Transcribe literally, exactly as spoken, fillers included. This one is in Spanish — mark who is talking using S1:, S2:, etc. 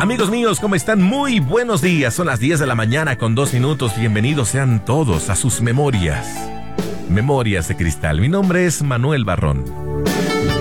S1: Amigos míos, ¿cómo están? Muy buenos días. Son las diez de la mañana con dos minutos. Bienvenidos sean todos a sus memorias. Memorias de Cristal. Mi nombre es Manuel Barrón.